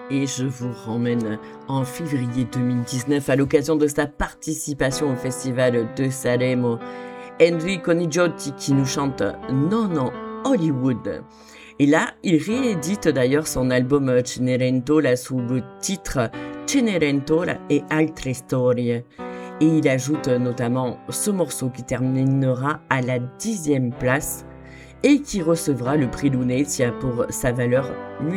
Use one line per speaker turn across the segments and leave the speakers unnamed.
et je vous ramène en février 2019 à l'occasion de sa participation au festival de Sanremo. Enrico Nigiotti qui nous chante Non Hollywood. Et là, il réédite d'ailleurs son album Cenerentola sous le titre Cenerentola et altre storie. Et il ajoute notamment ce morceau qui terminera à la 10e place et qui recevra le prix Lunetia pour sa valeur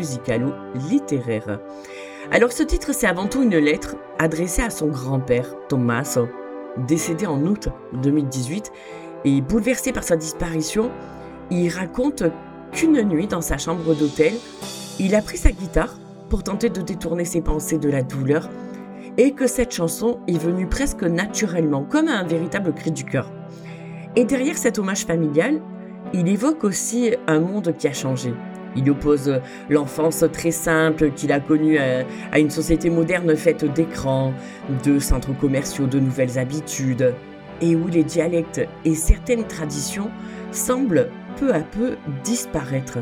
musicalo-littéraire. Alors ce titre, c'est avant tout une lettre adressée à son grand-père, Tommaso, décédé en août 2018, et bouleversé par sa disparition, il raconte qu'une nuit dans sa chambre d'hôtel, il a pris sa guitare pour tenter de détourner ses pensées de la douleur et que cette chanson est venue presque naturellement, comme un véritable cri du cœur. Et derrière cet hommage familial, il évoque aussi un monde qui a changé. Il oppose l'enfance très simple qu'il a connue à une société moderne faite d'écrans, de centres commerciaux, de nouvelles habitudes, et où les dialectes et certaines traditions semblent peu à peu disparaître.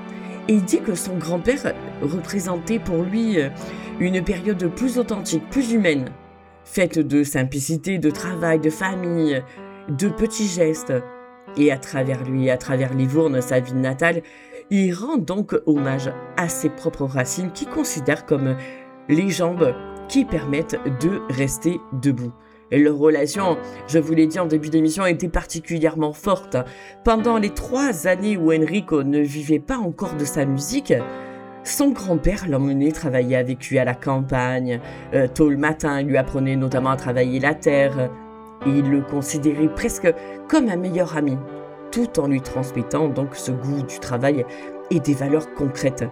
Et il dit que son grand-père représentait pour lui une période plus authentique, plus humaine, faite de simplicité, de travail, de famille, de petits gestes. Et à travers lui, à travers Livourne, sa ville natale, il rend donc hommage à ses propres racines qu'il considère comme les jambes qui permettent de rester debout. Et leur relation, je vous l'ai dit en début d'émission, était particulièrement forte. Pendant les 3 années où Enrico ne vivait pas encore de sa musique, son grand-père l'emmenait travailler avec lui à la campagne. Tôt le matin, il lui apprenait notamment à travailler la terre. Et il le considérait presque comme un meilleur ami, tout en lui transmettant donc ce goût du travail et des valeurs concrètes.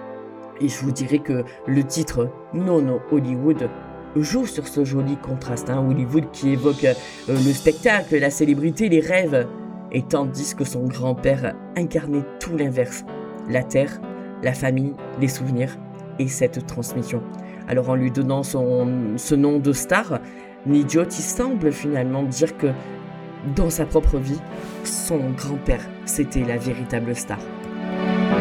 Et je vous dirais que le titre Non Hollywood joue sur ce joli contraste, Hollywood qui évoque le spectacle, la célébrité, les rêves, et tandis que son grand-père incarnait tout l'inverse, la terre, la famille, les souvenirs et cette transmission. Alors en lui donnant ce nom de star, Nigiotti semble finalement dire que dans sa propre vie, son grand-père, c'était la véritable star.